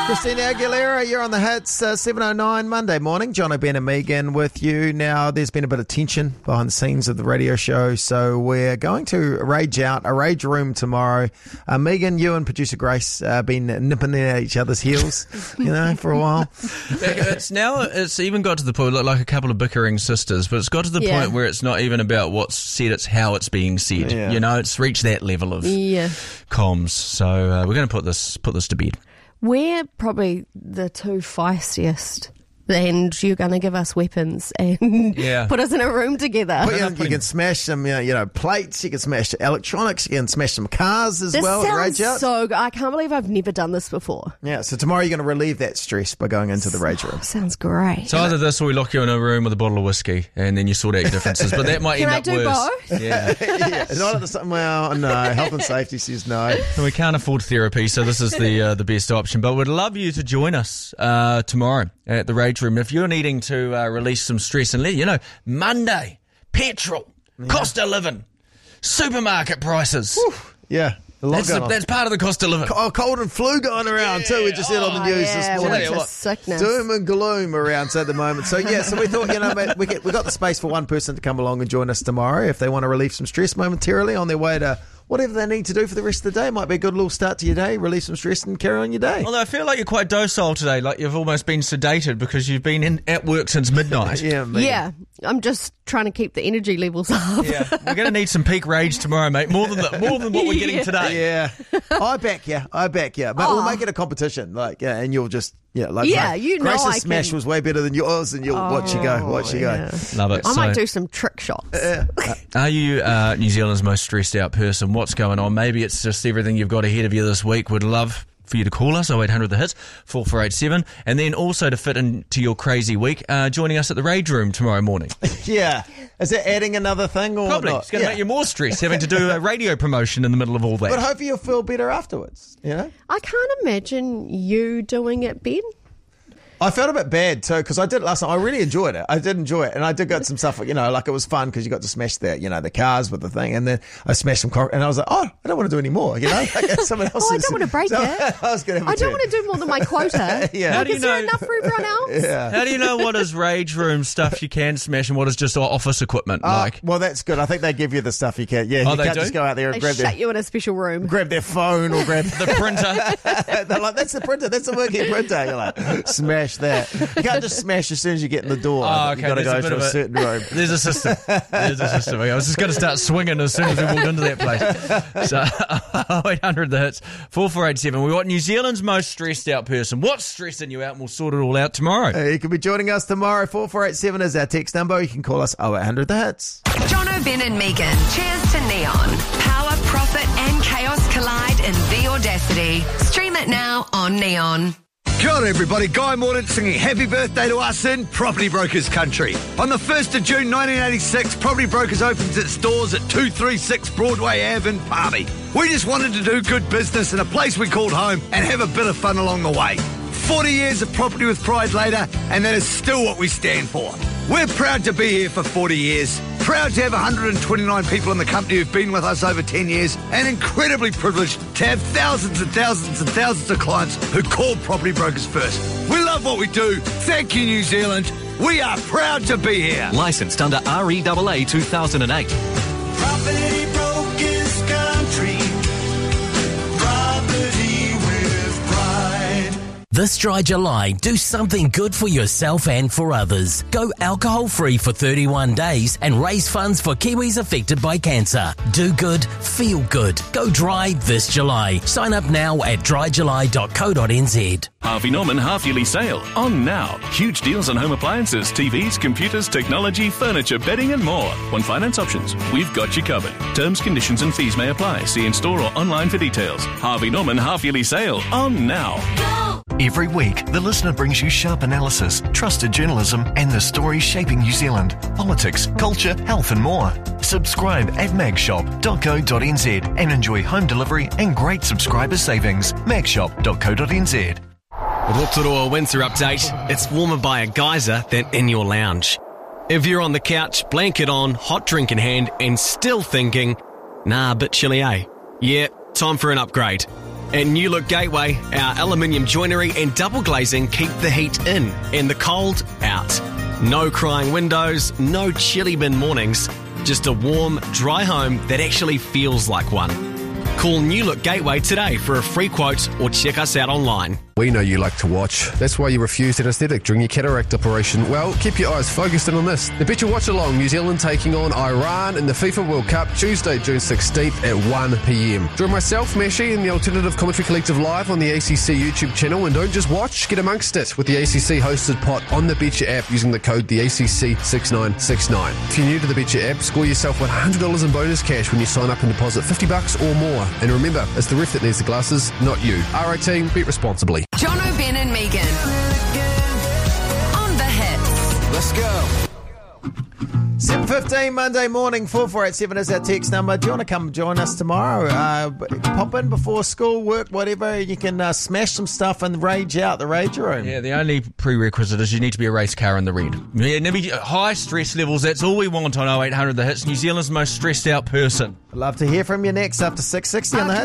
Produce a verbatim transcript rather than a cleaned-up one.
Christina Aguilera, you're on the hits, uh, seven oh nine Monday morning. John O'Ben and Megan with you. Now, there's been a bit of tension behind the scenes of the radio show, so we're going to rage out, a rage room tomorrow. Uh, Megan, you and producer Grace uh, been nipping at each other's heels, you know, for a while. It's now, it's even got to the point, like a couple of bickering sisters, but it's got to the Yeah. point where it's not even about what's said, it's how it's being said. Yeah. You know, it's reached that level of Yeah. comms. So uh, we're going to put this put this to bed. We're probably the two feistiest, and you're going to give us weapons and Yeah. put us in a room together. But, you, know, you can smash some, you know, you know, plates, you can smash electronics, you can smash some cars as This well. at sounds Rage Out. so good. I can't believe I've never done this before. Yeah, so tomorrow you're going to relieve that stress by going into the rage room. Sounds great. So either this or we lock you in a room with a bottle of whiskey and then you sort out your differences. But that might Can end I up do worse. both? Yeah. Yeah, not at the same. Well, no. Health and safety says no. And we can't afford therapy, so this is the uh, the best option. But we'd love you to join us uh, tomorrow at the Rage Room. If you're needing to uh, release some stress and let you know, Monday, petrol, cost of living, supermarket prices. Yeah, a lot That's, going the, on. that's part of the cost of living. Oh, cold and flu going around too. We just said on the news yeah, this morning. winter What? sickness. Doom and gloom around at the moment. So yeah, so we thought, you know, mate, we get, we got the space for one person to come along and join us tomorrow if they want to relieve some stress momentarily on their way to whatever they need to do for the rest of the day. Might be a good little start to your day, relieve some stress and carry on your day. Although I feel like you're quite docile today, like you've almost been sedated because you've been in, at work since midnight. Yeah, Megan. Yeah, I'm just trying to keep the energy levels up. Yeah, we're going to need some peak rage tomorrow, mate. More than the, more than what we're getting Yeah. today. Yeah, I back you. I back you. But we'll Oh. make it a competition, like, yeah, and you'll just, yeah, like, Yeah, Grace- you know Grace's I smash can- was way better than yours, and you'll watch you go, watch you go. yeah. Love it. I might So- do some trick shots. Are you uh, New Zealand's most stressed out person? What's going on? Maybe it's just everything you've got ahead of you this week. Would love for you to call us, oh eight hundred the hits, four four eight seven. And then also to fit into your crazy week, uh, joining us at the Rage Room tomorrow morning. Yeah, is that adding another thing or Probably. not? It's going to Yeah. make you more stressed having to do a radio promotion in the middle of all that. But hopefully you'll feel better afterwards. You know, I can't imagine you doing it, Ben. I felt a bit bad too because I did it last night. I really enjoyed it. I did enjoy it, and I did get some stuff. You know, like it was fun because you got to smash the, you know, the cars with the thing, and then I smashed some car, and I was like, oh, I don't want to do any more. You know, like someone else. Oh, I don't want to break so, it. I was going to. I don't want to do more than my quota. Yeah. How Like, do you is there know- enough for everyone else? Yeah. How do you know what is Rage Room stuff you can smash and what is just office equipment? Uh, like, well, that's good. I think they give you the stuff you can. Yeah, Oh, you they can't do? just go out there and They grab shut their you in a special room. grab their phone or grab the printer. They're like, that's the printer. That's the working printer. You're like, smash that. You can't just smash as soon as you get in the door. Oh, You've okay, got to there's a go bit to of a a- certain room. There's a system. There's a system. I was just going to start swinging as soon as we walked into that place. So, oh eight hundred the hits, four four eight seven. We want New Zealand's most stressed out person. What's stressing you out? And we'll sort it all out tomorrow. Uh, you can be joining us tomorrow. four four eight seven is our text number. You can call us oh eight hundred the hits. John O'Ben and Megan. Cheers to Neon. Power, profit, and chaos collide in The Audacity. Stream it now on Neon. Kia ora everybody, Guy Mordaunt singing happy birthday to us in Property Brokers country. On the first of June nineteen eighty-six, Property Brokers opens its doors at two thirty-six Broadway Ave in Palmy. We just wanted to do good business in a place we called home and have a bit of fun along the way. forty years of property with pride later, and that is still what we stand for. We're proud to be here for forty years, proud to have one hundred twenty-nine people in the company who've been with us over ten years, and incredibly privileged to have thousands and thousands and thousands of clients who call Property Brokers first. We love what we do. Thank you, New Zealand. We are proud to be here. Licensed under R E A A two thousand eight. Property Brokers Country. Property with pride. This dry July, do something good for yourself and for others. Go alcohol-free for thirty-one days and raise funds for Kiwis affected by cancer. Do good, feel good. Go dry this July. Sign up now at dry july dot co dot n z. Harvey Norman half-yearly sale on now. Huge deals on home appliances, T Vs, computers, technology, furniture, bedding and more. On finance options, we've got you covered. Terms, conditions and fees may apply. See in store or online for details. Harvey Norman half-yearly sale on now. Every week, the listener brings you sharp analysis, trusted journalism, and the stories shaping New Zealand. Politics, culture, health and more. Subscribe at mag shop dot co dot n z and enjoy home delivery and great subscriber savings. mag shop dot co dot n z. With Rotorua Winter Update, it's warmer by a geyser than in your lounge. If you're on the couch, blanket on, hot drink in hand, and still thinking, nah, a bit chilly, eh? Yeah, time for an upgrade. At New Look Gateway, our aluminium joinery and double glazing keep the heat in and the cold out. No crying windows, no chilly bin mornings, just a warm, dry home that actually feels like one. Call New Look Gateway today for a free quote or check us out online. We know you like to watch. That's why you refused anaesthetic during your cataract operation. Well, keep your eyes focused in on this. The Bet Your Watch Along, New Zealand taking on Iran in the FIFA World Cup, Tuesday, June sixteenth at one p.m. Join myself, Meshi, and the Alternative Commentary Collective live on the A C C YouTube channel. And don't just watch, get amongst it with the A C C hosted pot on the Bet Your app using the code the A C C six nine six nine. If you're new to the Bet Your app, score yourself one hundred dollars in bonus cash when you sign up and deposit fifty bucks or more. And remember, it's the ref that needs the glasses, not you. R eighteen, bet responsibly. John O'Ben and Megan. On the hits. Let's go. seven fifteen Monday morning, four four eight seven is our text number. Do you want to come join us tomorrow? Uh, pop in before school, work, whatever. You can uh, smash some stuff and rage out the rage room. Yeah, the only prerequisite is you need to be a race car in the red. Yeah, never, high stress levels, that's all we want on oh eight hundred The Hits. New Zealand's most stressed out person. Love to hear from you next after six sixty on the Hits.